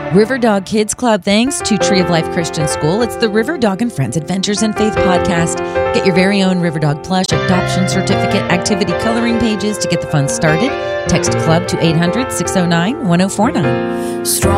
River Dog Kids Club, thanks to Tree of Life Christian School. It's the River Dog and Friends Adventures in Faith podcast. Get your very own River Dog plush, adoption certificate, activity coloring pages to get the fun started. Text club to 800-609-1049. Strong.